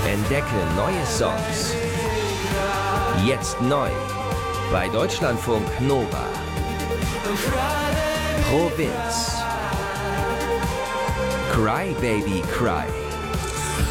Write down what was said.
Entdecke neue Songs. Jetzt neu bei Deutschlandfunk Nova. Provinz. Cry Baby Cry.